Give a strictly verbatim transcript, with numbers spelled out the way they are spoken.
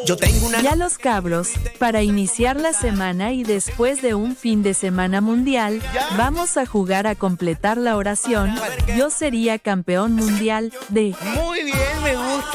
Yo tengo una... Ya los cabros, para iniciar la semana y después de un fin de semana mundial, vamos a jugar a completar la oración. Yo sería campeón mundial de... Muy bien, me gusta.